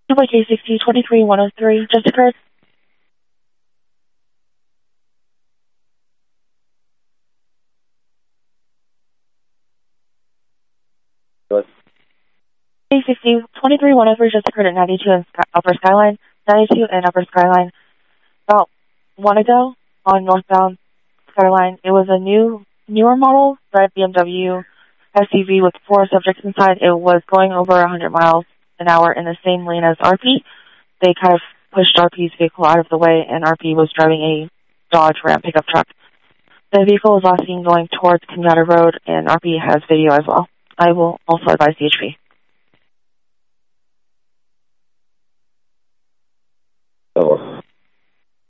K60 23103 just occurred. K60 23103 just occurred at 92 and Upper Skyline. 92 and Upper Skyline. About one ago on northbound Skyline, it was a newer model, red BMW SUV with 4 subjects inside. It was going over 100 miles an hour in the same lane as RP. They kind of pushed RP's vehicle out of the way, and RP was driving a Dodge Ram pickup truck. The vehicle was last seen going towards Kenyatta Road, and RP has video as well. I will also advise DHP.